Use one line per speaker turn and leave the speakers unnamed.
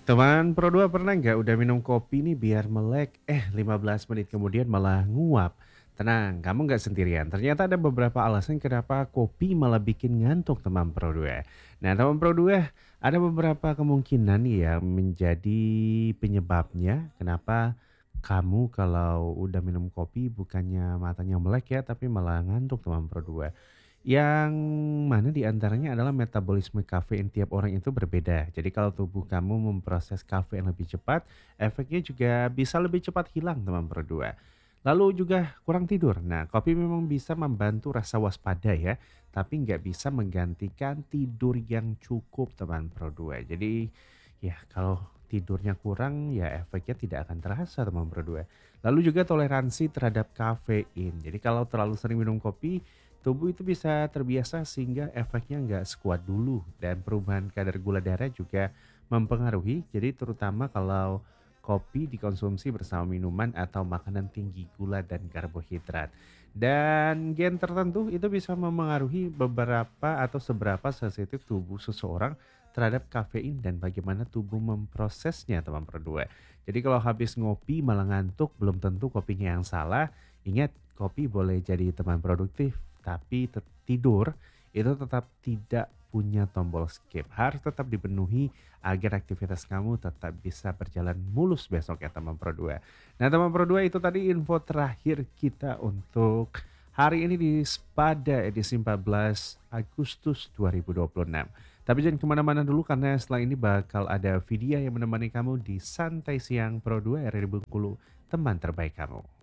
Teman Pro 2 pernah nggak udah minum kopi nih biar melek, 15 menit kemudian malah nguap? Tenang, kamu nggak sendirian. Ternyata ada beberapa alasan kenapa kopi malah bikin ngantuk teman Pro 2. Nah, teman Pro 2, ada beberapa kemungkinan nih yang menjadi penyebabnya kenapa kamu kalau udah minum kopi bukannya matanya melek ya, tapi malah ngantuk teman Pro 2. Yang mana di antaranya adalah metabolisme kafein tiap orang itu berbeda. Jadi kalau tubuh kamu memproses kafein lebih cepat, efeknya juga bisa lebih cepat hilang teman berdua. Lalu juga kurang tidur. Nah, kopi memang bisa membantu rasa waspada ya, tapi nggak bisa menggantikan tidur yang cukup teman berdua. Jadi ya kalau tidurnya kurang ya efeknya tidak akan terasa teman berdua. Lalu juga toleransi terhadap kafein. Jadi kalau terlalu sering minum kopi, tubuh itu bisa terbiasa sehingga efeknya nggak sekuat dulu dan perubahan kadar gula darah juga mempengaruhi. Jadi terutama kalau kopi dikonsumsi bersama minuman atau makanan tinggi gula dan karbohidrat. Dan gen tertentu itu bisa memengaruhi beberapa atau seberapa sensitif tubuh seseorang terhadap kafein dan bagaimana tubuh memprosesnya teman berdua. Jadi kalau habis ngopi malah ngantuk belum tentu kopinya yang salah. Ingat, kopi boleh jadi teman produktif tapi tidur itu tetap tidak punya tombol skip. Harus tetap dipenuhi agar aktivitas kamu tetap bisa berjalan mulus besok ya teman Pro 2. Nah teman Pro 2 itu tadi info terakhir kita untuk hari ini di pada edisi 14 Agustus 2026. Tapi jangan kemana-mana dulu karena setelah ini bakal ada video yang menemani kamu di Santai Siang Pro 2 RRI Bengkulu, teman terbaik kamu.